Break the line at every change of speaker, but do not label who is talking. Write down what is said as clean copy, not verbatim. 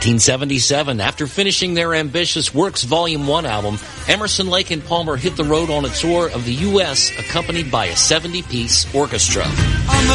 1977, after finishing their ambitious Works Volume 1 album, Emerson, Lake and Palmer hit the road on a tour of the U.S. accompanied by a 70-piece orchestra.